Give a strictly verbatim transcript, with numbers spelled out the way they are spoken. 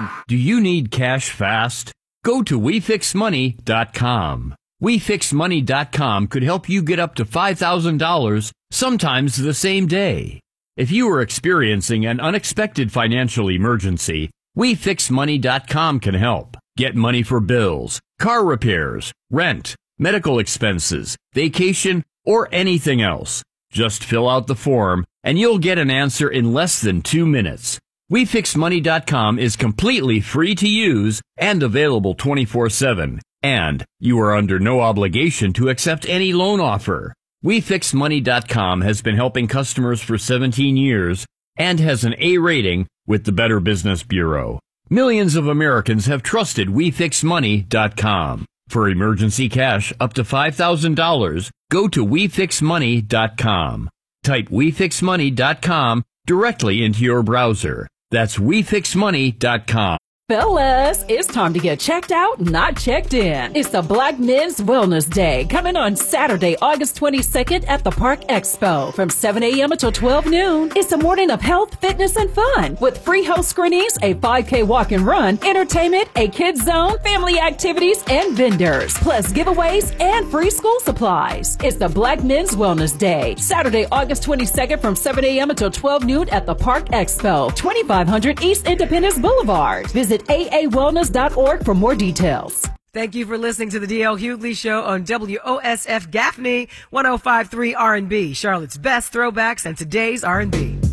Do you need cash fast? Go to we fix money dot com. we fix money dot com could help you get up to five thousand dollars, sometimes the same day. If you are experiencing an unexpected financial emergency, we fix money dot com can help. Get money for bills, car repairs, rent, medical expenses, vacation, or anything else. Just fill out the form and you'll get an answer in less than two minutes. we fix money dot com is completely free to use and available twenty-four seven. And you are under no obligation to accept any loan offer. we fix money dot com has been helping customers for seventeen years and has an A rating with the Better Business Bureau. Millions of Americans have trusted we fix money dot com. For emergency cash up to five thousand dollars, go to we fix money dot com. Type we fix money dot com directly into your browser. That's we fix money dot com. Fellas, it's time to get checked out, not checked in. It's the Black Men's Wellness Day coming on Saturday, August twenty-second at the Park Expo from seven a.m. until twelve noon. It's a morning of health, fitness, and fun with free health screenings, a five K walk and run, entertainment, a kids zone, family activities, and vendors, plus giveaways and free school supplies. It's the Black Men's Wellness Day, Saturday, August twenty-second from seven a.m. until twelve noon at the Park Expo, twenty-five hundred East Independence Boulevard. Visit a a wellness dot org for more details. Thank you for listening to the D L Hughley Show on W O S F Gaffney, one oh five point three R and B, Charlotte's best throwbacks and today's R and B.